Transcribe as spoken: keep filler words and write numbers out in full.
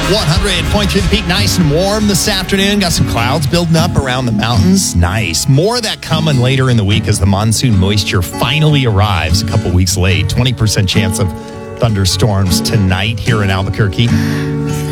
one hundred point three The Peak, nice and warm this afternoon. Got some clouds building up around the mountains. Nice. More of that coming later in the week as the monsoon moisture finally arrives a couple weeks late. twenty percent chance of thunderstorms tonight here in Albuquerque.